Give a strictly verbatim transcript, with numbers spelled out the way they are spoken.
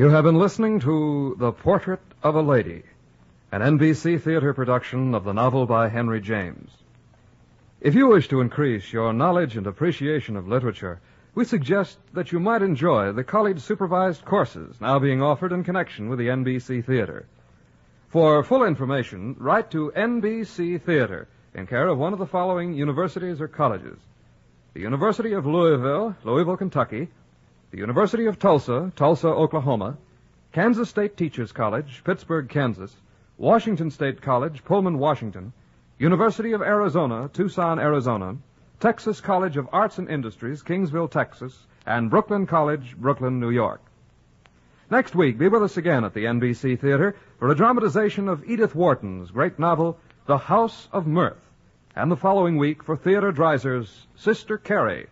You have been listening to The Portrait of a Lady, an N B C theater production of the novel by Henry James. If you wish to increase your knowledge and appreciation of literature, we suggest that you might enjoy the college-supervised courses now being offered in connection with the N B C Theater. For full information, write to N B C Theater in care of one of the following universities or colleges: the University of Louisville, Louisville, Kentucky; the University of Tulsa, Tulsa, Oklahoma; Kansas State Teachers College, Pittsburgh, Kansas; Washington State College, Pullman, Washington; University of Arizona, Tucson, Arizona; Texas College of Arts and Industries, Kingsville, Texas; and Brooklyn College, Brooklyn, New York. Next week, be with us again at the N B C Theater for a dramatization of Edith Wharton's great novel, The House of Mirth, and the following week for Theodore Dreiser's Sister Carrie.